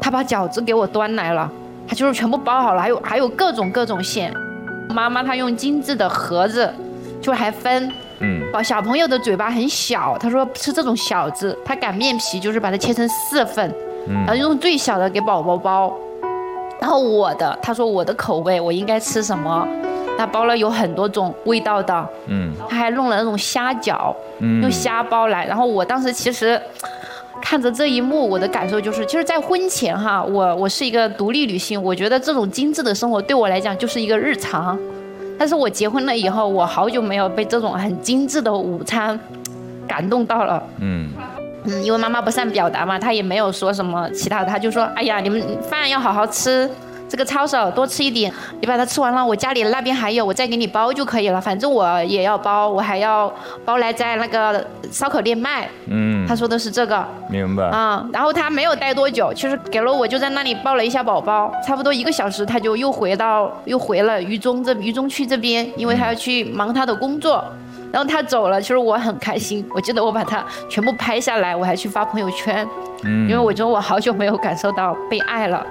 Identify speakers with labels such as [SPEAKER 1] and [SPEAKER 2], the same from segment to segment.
[SPEAKER 1] 他把饺子给我端来了，他就是全部包好了，还有各种馅。妈妈她用精致的盒子，就还分。小朋友的嘴巴很小，他说吃这种小子，他擀面皮就是把它切成4份，然后用最小的给宝宝包。然后他说我的口味我应该吃什么，他包了有很多种味道的，他还弄了那种虾饺，用虾包来。然后我当时其实看着这一幕，我的感受就是，其实，在婚前哈，我是一个独立女性，我觉得这种精致的生活对我来讲就是一个日常。但是我结婚了以后，我好久没有被这种很精致的午餐感动到了。因为妈妈不善表达嘛，她也没有说什么其他的，她就说：“哎呀，你们饭要好好吃，这个抄手多吃一点，你把它吃完了，我家里那边还有，我再给你包就可以了。反正我也要包，我还要包来在那个烧烤店卖。”她说的是这个，
[SPEAKER 2] 明白
[SPEAKER 1] 然后她没有待多久，其实给了我就在那里抱了一下宝宝，差不多1个小时，她就又回了渝中区这边，因为她要去忙她的工作。然后他走了，其实我很开心。我记得我把它全部拍下来，我还去发朋友圈，因为我觉得我好久没有感受到被爱了。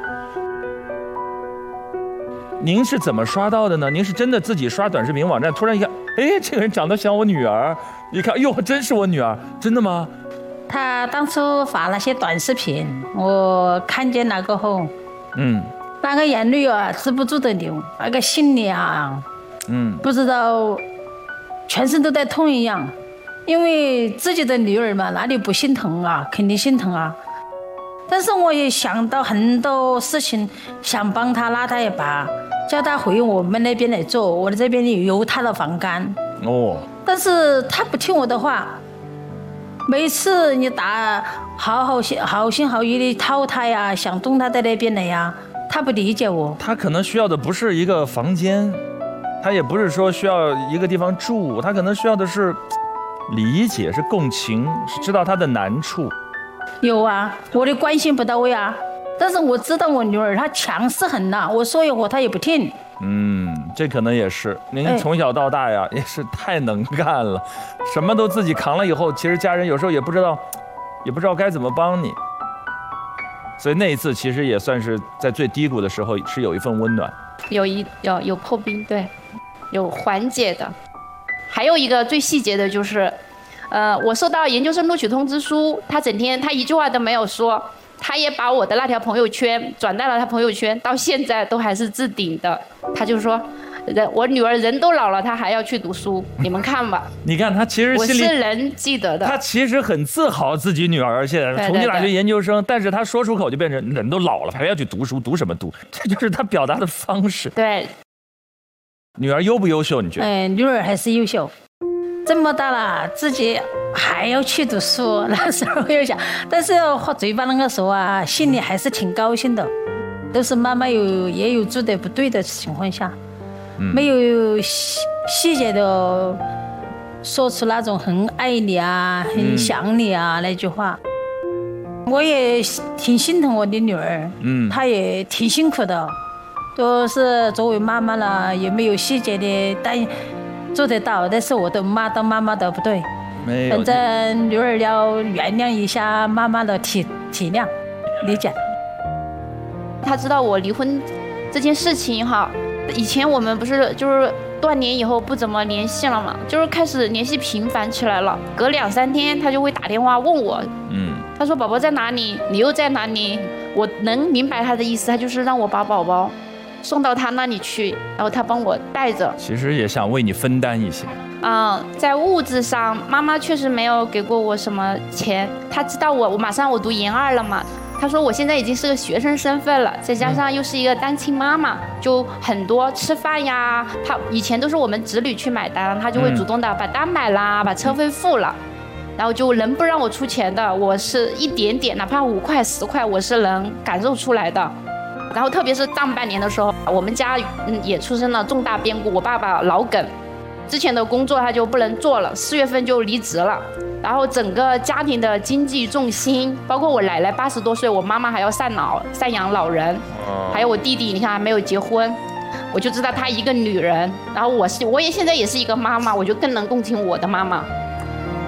[SPEAKER 2] 您是怎么刷到的呢？您是真的自己刷短视频网站，突然一看，哎，这个人长得像我女儿，一看，哟，真是我女儿，真的吗？
[SPEAKER 3] 他当初发那些短视频，我看见了过后，那个眼泪啊，止不住的流，那个心里啊，不知道。全身都在痛一样，因为自己的女儿嘛，哪里不心疼啊？肯定心疼啊。但是我也想到很多事情，想帮她拉她一把，叫她回我们那边来做，我这边有她的房间。但是她不听我的话，每次你好心好意的掏她呀，想动她在那边来呀，她不理解我。
[SPEAKER 2] 她可能需要的不是一个房间。他也不是说需要一个地方住，他可能需要的是理解，是共情，是知道他的难处。
[SPEAKER 3] 有啊，我的关心不到位啊，但是我知道我女儿她强势很呐，我说一会儿她也不听。
[SPEAKER 2] 这可能也是您从小到大呀，也是太能干了，什么都自己扛了以后，其实家人有时候也不知道该怎么帮你。所以那一次其实也算是在最低谷的时候，是有一份温暖，
[SPEAKER 1] 有破冰，对。有缓解的。还有一个最细节的就是，我收到研究生录取通知书，他一句话都没有说，他也把我的那条朋友圈转到了他朋友圈，到现在都还是置顶的。他就说，我女儿人都老了，她还要去读书，你们看吧。
[SPEAKER 2] 你看他其实心里
[SPEAKER 1] 我是能记得的，
[SPEAKER 2] 他其实很自豪自己女儿现在重庆大学研究生，但是他说出口就变成人都老了还要去读书，读什么读？这就是他表达的方式。
[SPEAKER 1] 对。
[SPEAKER 2] 女儿优不优秀？你觉得？
[SPEAKER 3] 女儿还是优秀，这么大了，自己还要去读书，那时候又想，但是嘴巴那个时候啊，心里还是挺高兴的。都是妈妈也有做的不对的情况下，没有细节的说出那种很爱你啊、很想你啊那句话。我也挺心疼我的女儿，她也挺辛苦的。都是作为妈妈了，也没有细节的做得到，但是我的当妈妈的不对，
[SPEAKER 2] 没有。
[SPEAKER 3] 反正女儿要原谅一下妈妈的体谅、理解。
[SPEAKER 1] 他知道我离婚这件事情哈，以前我们不是就是断联以后不怎么联系了嘛，就是开始联系频繁起来了，隔2、3天他就会打电话问我，他说宝宝在哪里？你又在哪里？我能明白他的意思，他就是让我把宝宝送到他那里去，然后他帮我带着。
[SPEAKER 2] 其实也想为你分担一些。
[SPEAKER 1] 在物质上，妈妈确实没有给过我什么钱。她知道我马上读研2了嘛，她说我现在已经是个学生身份了，再加上又是一个单亲妈妈，就很多吃饭呀，她以前都是我们子女去买单，她就会主动的把单买啦，把车费付了。然后就能不让我出钱的，我是一点点，哪怕5块10块，我是能感受出来的。然后特别是上半年的时候，我们家也出生了重大变故，我爸爸脑梗，之前的工作他就不能做了，4月份就离职了。然后整个家庭的经济重心，包括我奶奶80多岁，我妈妈还要赡养老人，还有我弟弟，你看还没有结婚，我就知道她一个女人。然后我也现在也是一个妈妈，我就更能共情我的妈妈。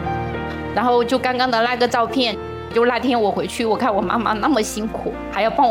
[SPEAKER 1] 然后就刚刚的那个照片，就那天我回去，我看我妈妈那么辛苦，还要帮我